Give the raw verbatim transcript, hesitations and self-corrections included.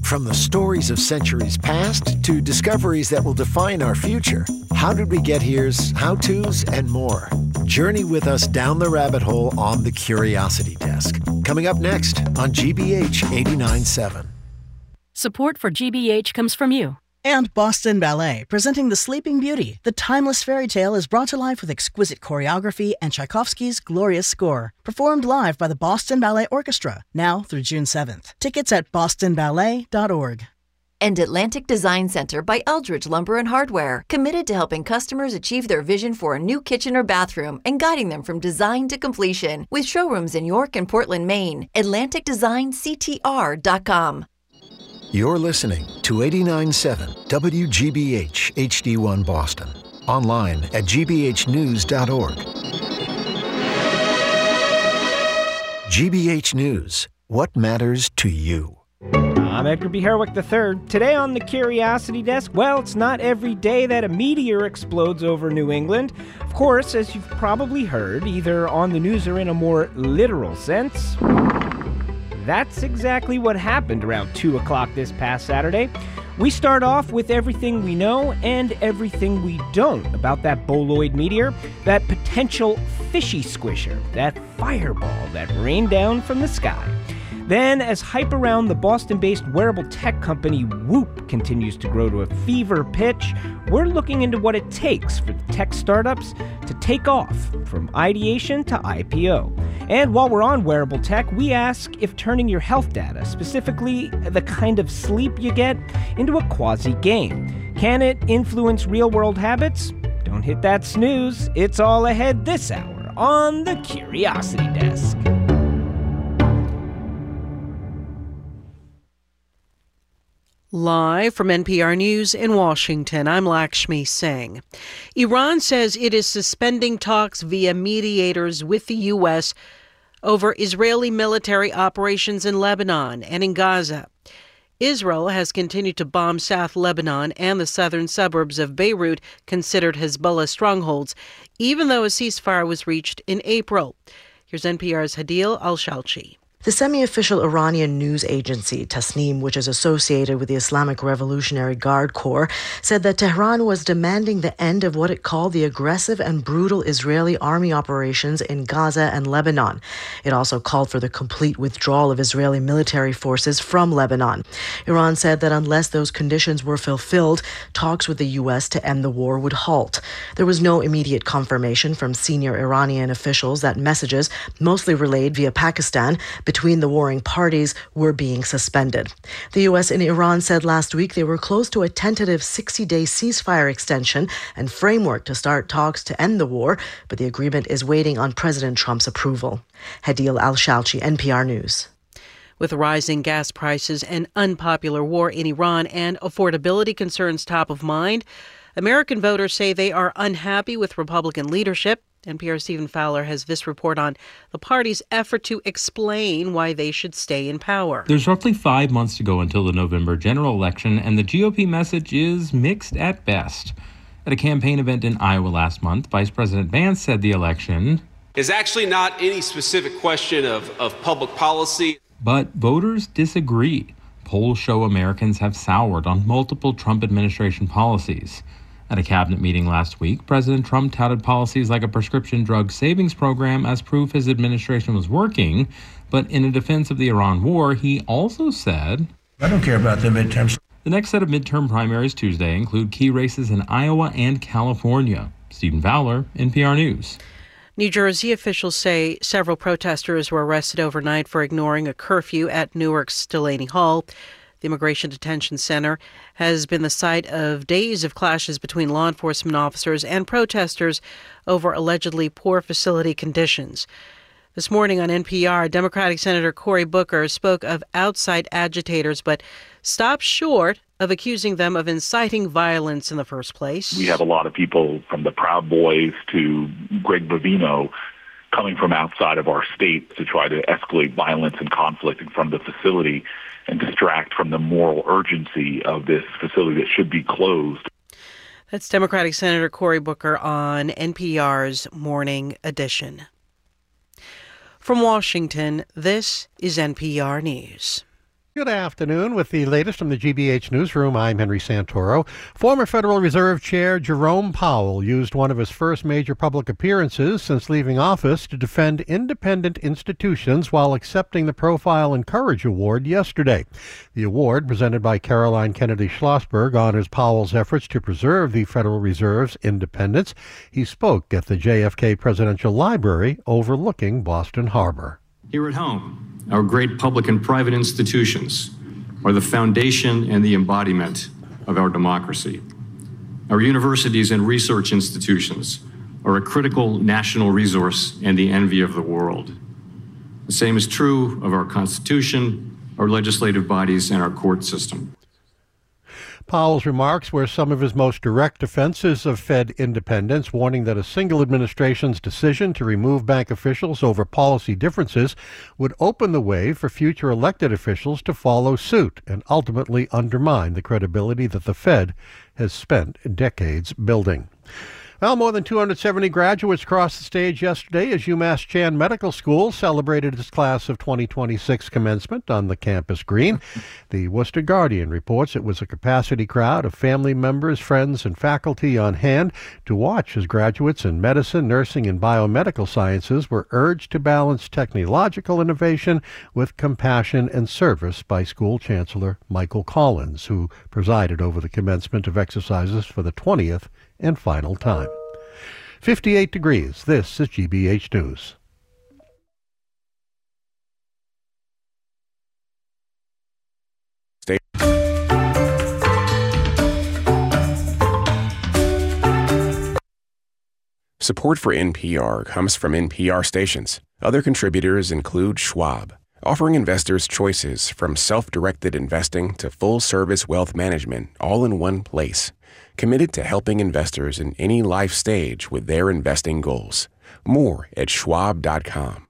From the stories of centuries past to discoveries that will define our future, How Did We Get Here's how-tos and more. Journey with us down the rabbit hole on the Curiosity Desk. Coming up next on G B H eighty-nine point seven. Support for G B H comes from you. And Boston Ballet, presenting The Sleeping Beauty. The timeless fairy tale is brought to life with exquisite choreography and Tchaikovsky's glorious score. Performed live by the Boston Ballet Orchestra, now through June seventh. Tickets at boston ballet dot org. And Atlantic Design Center by Eldridge Lumber and Hardware, committed to helping customers achieve their vision for a new kitchen or bathroom and guiding them from design to completion. With showrooms in York and Portland, Maine. Atlantic Design C T R dot com. You're listening to eighty-nine point seven W G B H H D one Boston. Online at g b h news dot org. G B H News. What matters to you? I'm Edgar B. Herwick the third. Today on the Curiosity Desk, well, it's not every day that a meteor explodes over New England. Of course, as you've probably heard, either on the news or in a more literal sense. That's exactly what happened around two o'clock this past Saturday. We start off with everything we know and everything we don't about that boloid meteor, that potential fishy squisher, that fireball that rained down from the sky. Then, as hype around the Boston-based wearable tech company Whoop continues to grow to a fever pitch, we're looking into what it takes for the tech startups to take off from ideation to I P O. And while we're on wearable tech, we ask if turning your health data, specifically the kind of sleep you get, into a quasi-game. Can it influence real-world habits? Don't hit that snooze. It's all ahead this hour on the Curiosity Desk. Live from N P R News in Washington, I'm Lakshmi Singh. Iran says it is suspending talks via mediators with the U S over Israeli military operations in Lebanon and in Gaza. Israel has continued to bomb South Lebanon and the southern suburbs of Beirut, considered Hezbollah strongholds, even though a ceasefire was reached in April. Here's N P R's Hadil Al-Shalchi. The semi-official Iranian news agency, Tasnim, which is associated with the Islamic Revolutionary Guard Corps, said that Tehran was demanding the end of what it called the aggressive and brutal Israeli army operations in Gaza and Lebanon. It also called for the complete withdrawal of Israeli military forces from Lebanon. Iran said that unless those conditions were fulfilled, talks with the U S to end the war would halt. There was no immediate confirmation from senior Iranian officials that messages, mostly relayed via Pakistan, between the warring parties were being suspended. The U S and Iran said last week they were close to a tentative sixty-day ceasefire extension and framework to start talks to end the war, but the agreement is waiting on President Trump's approval. Hadil Al-Shalchi, N P R News. With rising gas prices, an unpopular war in Iran, and affordability concerns top of mind, American voters say they are unhappy with Republican leadership. N P R's Stephen Fowler has this report on the party's effort to explain why they should stay in power. There's roughly five months to go until the November general election, and the G O P message is mixed at best. At a campaign event in Iowa last month, Vice President Vance said the election is actually not any specific question of, of public policy. But voters disagree. Polls show Americans have soured on multiple Trump administration policies. At a cabinet meeting last week, President Trump touted policies like a prescription drug savings program as proof his administration was working. But in a defense of the Iran war, he also said, I don't care about the midterms. The next set of midterm primaries Tuesday include key races in Iowa and California. Stephen Fowler, N P R News. New Jersey officials say several protesters were arrested overnight for ignoring a curfew at Newark's Delaney Hall. The Immigration Detention Center has been the site of days of clashes between law enforcement officers and protesters over allegedly poor facility conditions. This morning on N P R, Democratic Senator Cory Booker spoke of outside agitators, but stopped short of accusing them of inciting violence in the first place. We have a lot of people from the Proud Boys to Greg Bovino coming from outside of our state to try to escalate violence and conflict in front of the facility and distract from the moral urgency of this facility that should be closed. That's Democratic Senator Cory Booker on N P R's Morning Edition. From Washington, this is N P R News. Good afternoon. With the latest from the G B H Newsroom, I'm Henry Santoro. Former Federal Reserve Chair Jerome Powell used one of his first major public appearances since leaving office to defend independent institutions while accepting the Profile and Courage Award yesterday. The award, presented by Caroline Kennedy Schlossberg, honors Powell's efforts to preserve the Federal Reserve's independence. He spoke at the J F K Presidential Library overlooking Boston Harbor. Here at home, our great public and private institutions are the foundation and the embodiment of our democracy. Our universities and research institutions are a critical national resource and the envy of the world. The same is true of our Constitution, our legislative bodies, and our court system. Powell's remarks were some of his most direct defenses of Fed independence, warning that a single administration's decision to remove bank officials over policy differences would open the way for future elected officials to follow suit and ultimately undermine the credibility that the Fed has spent decades building. Well, more than two hundred seventy graduates crossed the stage yesterday as UMass Chan Medical School celebrated its class of twenty twenty-six commencement on the campus green. The Worcester Guardian reports it was a capacity crowd of family members, friends, and faculty on hand to watch as graduates in medicine, nursing, and biomedical sciences were urged to balance technological innovation with compassion and service by School Chancellor Michael Collins, who presided over the commencement of exercises for the twentieth and final time. fifty-eight degrees. This is G B H News. Support for N P R comes from N P R stations. Other contributors include Schwab, offering investors choices from self-directed investing to full-service wealth management all in one place. Committed to helping investors in any life stage with their investing goals. More at schwab dot com.